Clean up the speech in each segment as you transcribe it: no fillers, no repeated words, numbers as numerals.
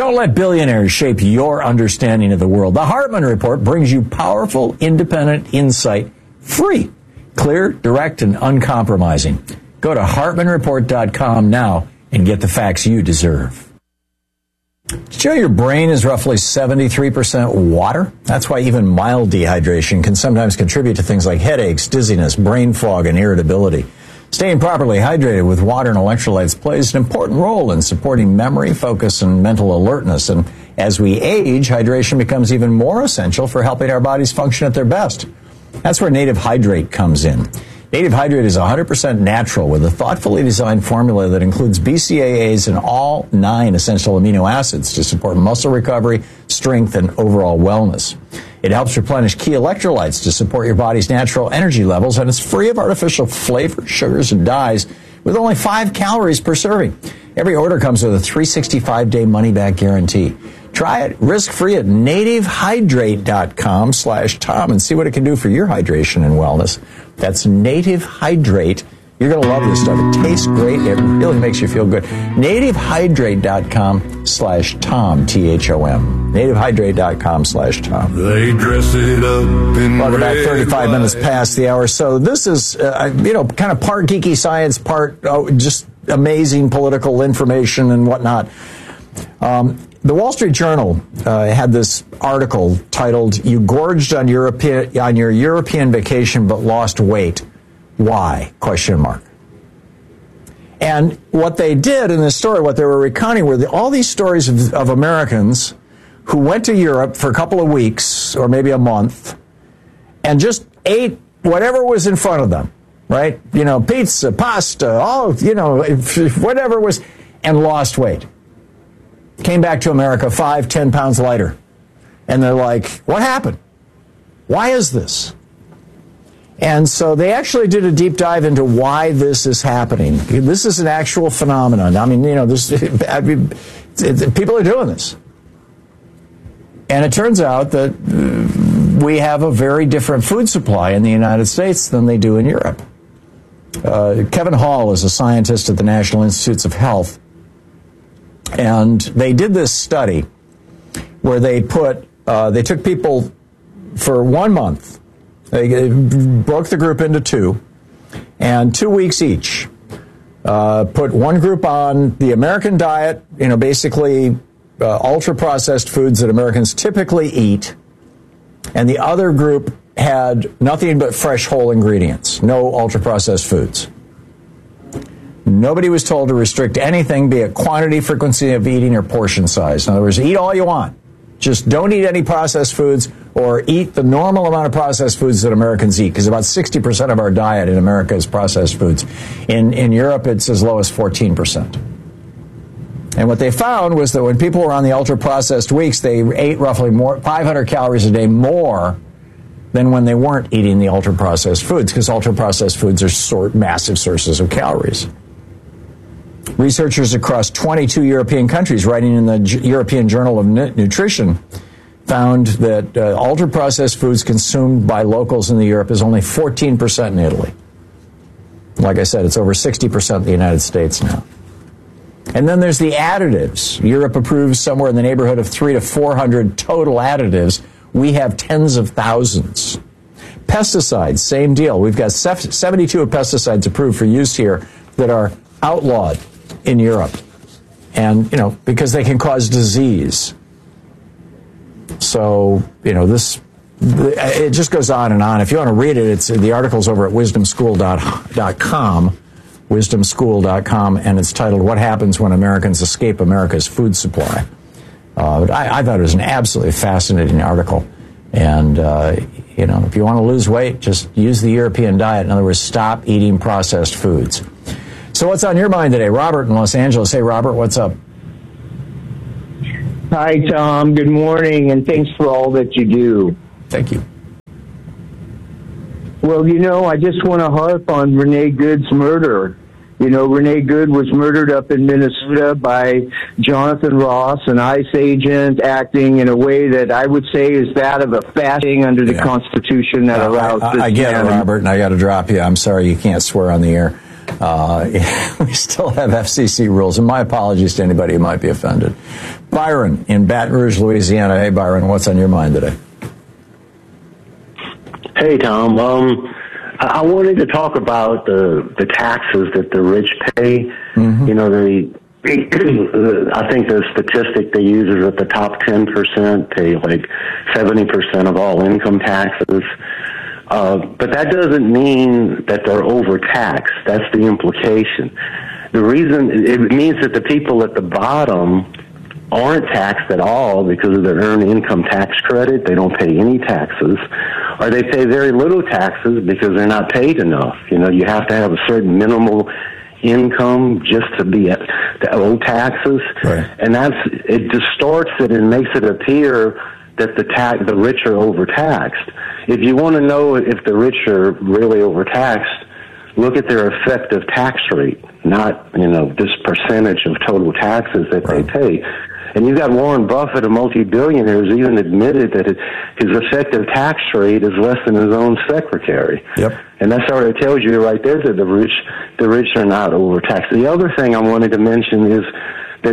Don't let billionaires shape your understanding of the world. The Hartman Report brings you powerful, independent insight, free, clear, direct, and uncompromising. Go to HartmanReport.com now and get the facts you deserve. Did you know your brain is roughly 73% water? That's why even mild dehydration can sometimes contribute to things like headaches, dizziness, brain fog, and irritability. Staying properly hydrated with water and electrolytes plays an important role in supporting memory, focus, and mental alertness. And as we age, hydration becomes even more essential for helping our bodies function at their best. That's where Native Hydrate comes in. Native Hydrate is 100% natural with a thoughtfully designed formula that includes BCAAs and all 9 essential amino acids to support muscle recovery, strength, and overall wellness. It helps replenish key electrolytes to support your body's natural energy levels, and it's free of artificial flavors, sugars, and dyes with only 5 calories per serving. Every order comes with a 365-day money-back guarantee. Try it risk-free at nativehydrate.com/Tom and see what it can do for your hydration and wellness. That's Native Hydrate. You're going to love this stuff. It tastes great. It really makes you feel good. nativehydrate.com/Tom, T-H-O-M. nativehydrate.com/Tom. They dress it up in Welcome back, red, 35 minutes white. past the hour. So this is, kind of part geeky science, part just amazing political information and whatnot. The Wall Street Journal had this article titled, "You gorged on your European vacation but lost weight. Why?" ? And what they did in this story, what they were recounting were all these stories of Americans who went to Europe for a couple of weeks or maybe a month and just ate whatever was in front of them, right? Pizza, pasta, whatever was, and lost weight. Came back to America 5-10 pounds lighter. And they're like, what happened? Why is this? And so they actually did a deep dive into why this is happening. This is an actual phenomenon. I mean, people are doing this. And it turns out that we have a very different food supply in the United States than they do in Europe. Kevin Hall is a scientist at the National Institutes of Health. And they did this study where they took people for 1 month. They broke the group into 2, and 2 weeks each. Put one group on the American diet, basically ultra-processed foods that Americans typically eat, and the other group had nothing but fresh, whole ingredients, no ultra-processed foods. Nobody was told to restrict anything, be it quantity, frequency of eating, or portion size. In other words, eat all you want. Just don't eat any processed foods or eat the normal amount of processed foods that Americans eat, because about 60% of our diet in America is processed foods. In Europe, it's as low as 14%. And what they found was that when people were on the ultra-processed weeks, they ate roughly 500 calories a day more than when they weren't eating the ultra-processed foods, because ultra-processed foods are massive sources of calories. Researchers across 22 European countries writing in the European Journal of Nutrition found that ultra-processed foods consumed by locals in Europe is only 14% in Italy. Like I said, it's over 60% in the United States now. And then there's the additives. Europe approves somewhere in the neighborhood of 300 to 400 total additives. We have tens of thousands. Pesticides, same deal. We've got 72 pesticides approved for use here that are outlawed in Europe, and because they can cause disease. So it just goes on and on. If you want to read it, the article's over at wisdomschool.com, and it's titled "What Happens When Americans Escape America's Food Supply." I thought it was an absolutely fascinating article, and if you want to lose weight, just use the European diet. In other words, stop eating processed foods. So what's on your mind today? Robert in Los Angeles. Hey, Robert, what's up? Hi, Tom. Good morning, and thanks for all that you do. Thank you. Well, I just want to harp on Renee Good's murder. Renee Good was murdered up in Minnesota by Jonathan Ross, an ICE agent, acting in a way that I would say is that of a fasting under the Constitution that allows this. I get it, Robert, and I got to drop you. I'm sorry you can't swear on the air. We still have FCC rules, and my apologies to anybody who might be offended. Byron in Baton Rouge, Louisiana. Hey, Byron, what's on your mind today? Hey, Tom. I wanted to talk about the taxes that the rich pay. Mm-hmm. You know, I think the statistic they use is that the top 10% pay like 70% of all income taxes. But that doesn't mean that they're overtaxed. That's the implication. The reason, it means that the people at the bottom aren't taxed at all because of their earned income tax credit. They don't pay any taxes, or they pay very little taxes because they're not paid enough. You know, you have to have a certain minimal income just to owe taxes, right. And it distorts it and makes it appear that the rich are overtaxed. If you want to know if the rich are really overtaxed, look at their effective tax rate, not, this percentage of total taxes that they pay. And you've got Warren Buffett, a multi-billionaire, who's even admitted that his effective tax rate is less than his own secretary. Yep. And that sort of tells you right there that the rich are not overtaxed. The other thing I wanted to mention is that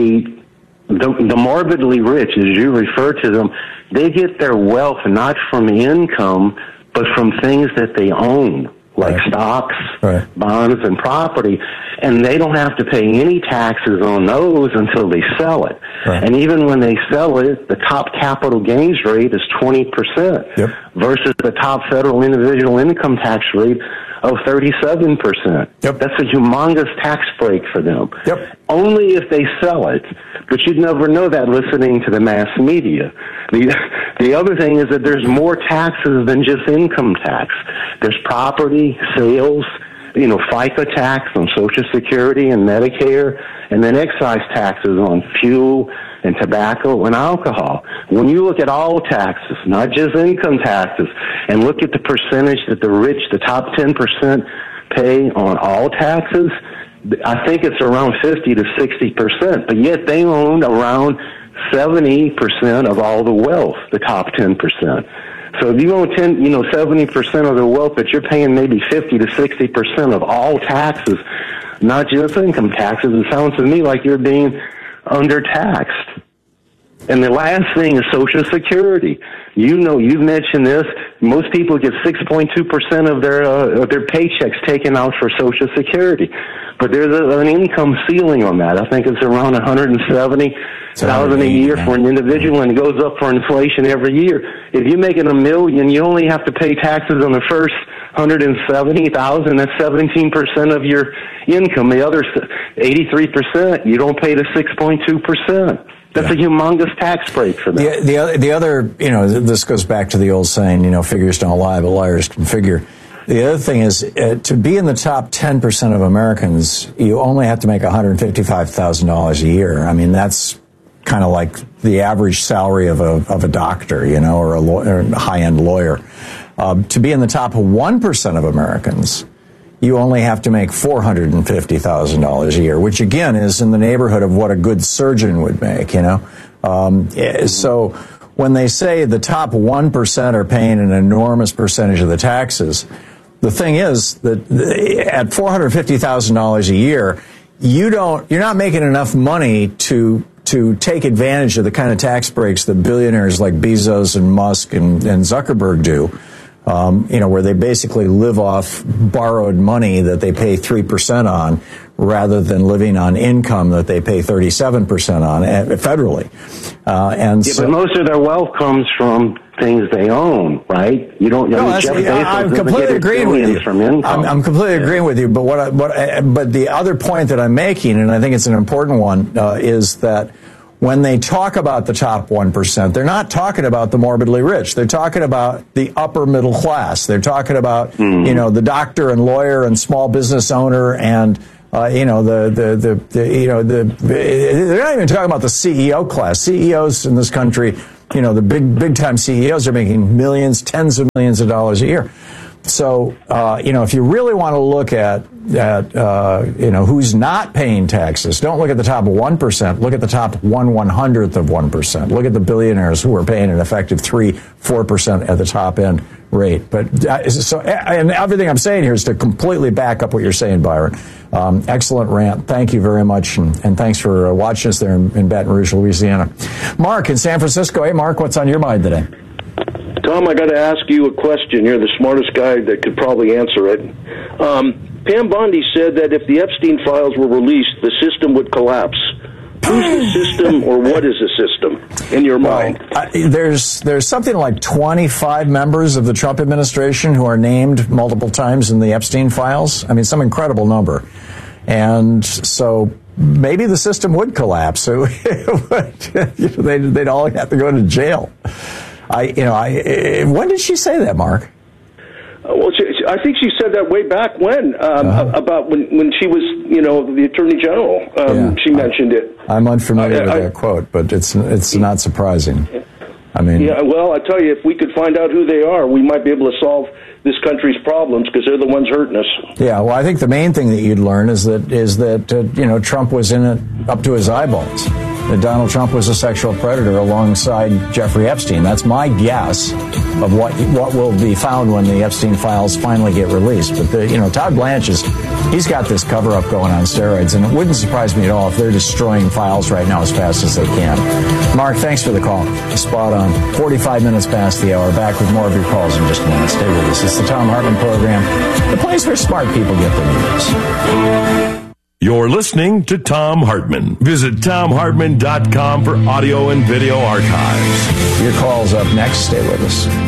the morbidly rich, as you refer to them, they get their wealth not from income, but from things that they own, like stocks, bonds, and property. And they don't have to pay any taxes on those until they sell it. Right. And even when they sell it, the top capital gains rate is 20% versus the top federal individual income tax rate of 37%. Yep. That's a humongous tax break for them. Yep. Only if they sell it. But you'd never know that listening to the mass media. The other thing is that there's more taxes than just income tax. There's property, sales, FICA tax on Social Security and Medicare, and then excise taxes on fuel and tobacco and alcohol. When you look at all taxes, not just income taxes, and look at the percentage that the rich, the top 10%, pay on all taxes, I think it's around 50 to 60%, but yet they own around 70% of all the wealth, the top 10%. So if you own 70% of the wealth, but you're paying maybe 50 to 60% of all taxes, not just income taxes, it sounds to me like you're being undertaxed. And the last thing is Social Security. You've mentioned this. Most people get 6.2% of their paychecks taken out for Social Security, but there's an income ceiling on that. I think it's around $170,000 a year for an individual, and it goes up for inflation every year. If you're making $1 million, you only have to pay taxes on the first $170,000. That's 17% of your income. The other 83%, you don't pay the 6.2%. That's a humongous tax break for them. The other, this goes back to the old saying, figures don't lie, but liars can figure. The other thing is, to be in the top 10% of Americans, you only have to make $155,000 a year. I mean, that's kind of like the average salary of a doctor, or a high-end lawyer. To be in the top 1% of Americans, you only have to make $450,000 a year, which again is in the neighborhood of what a good surgeon would make, So when they say the top 1% are paying an enormous percentage of the taxes, the thing is that at $450,000 a year, you're not making enough money to take advantage of the kind of tax breaks that billionaires like Bezos and Musk and Zuckerberg do. Where they basically live off borrowed money that they pay 3% on, rather than living on income that they pay 37% on federally. But most of their wealth comes from things they own, right? You don't. I'm completely agreeing with you. I'm completely agreeing with you. But but the other point that I'm making, and I think it's an important one, is that when they talk about the top 1%, they're not talking about the morbidly rich. They're talking about the upper middle class. They're talking about, the doctor and lawyer and small business owner and, they're not even talking about the CEO class. CEOs in this country, the big time CEOs are making millions, tens of millions of dollars a year. So, if you really want to look at who's not paying taxes, don't look at the top 1%. Look at the top 1/100th of 1%. Look at the billionaires who are paying an effective 3-4% at the top end rate. But and everything I'm saying here is to completely back up what you're saying, Byron. Excellent rant. Thank you very much, and thanks for watching us there in Baton Rouge, Louisiana. Mark in San Francisco. Hey, Mark, what's on your mind today? Tom, I got to ask you a question. You're the smartest guy that could probably answer it. Pam Bondi said that if the Epstein files were released, the system would collapse. Who's the system, or what is the system in your mind? There's something like 25 members of the Trump administration who are named multiple times in the Epstein files. I mean, some incredible number. And so maybe the system would collapse. They'd all have to go to jail. When did she say that, Mark? Well, I think she said that way back when, about when she was, the Attorney General. She mentioned it. I'm unfamiliar with that quote, but it's not surprising. I mean, yeah. Well, I tell you, if we could find out who they are, we might be able to solve this country's problems because they're the ones hurting us. Yeah. Well, I think the main thing that you'd learn is that Trump was in it up to his eyeballs. That Donald Trump was a sexual predator alongside Jeffrey Epstein. That's my guess of what will be found when the Epstein files finally get released. But Todd Blanche he's got this cover-up going on steroids, and it wouldn't surprise me at all if they're destroying files right now as fast as they can. Mark, thanks for the call. Spot on. 45 minutes past the hour. Back with more of your calls in just a minute. Stay with us. It's the Thom Hartmann Program, the place where smart people get their news. You're listening to Thom Hartmann. Visit ThomHartmann.com for audio and video archives. Your call's up next. Stay with us.